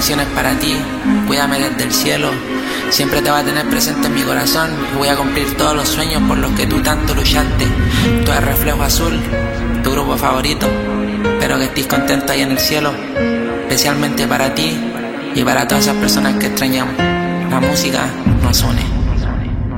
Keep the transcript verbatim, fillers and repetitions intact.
canciones para ti, cuídame desde el cielo. Siempre te voy a tener presente en mi corazón y voy a cumplir todos los sueños por los que tú tanto luchaste. Tú eres Reflejo Azul, tu grupo favorito. Espero que estés contento ahí en el cielo, especialmente para ti y para todas esas personas que extrañamos. La música nos une.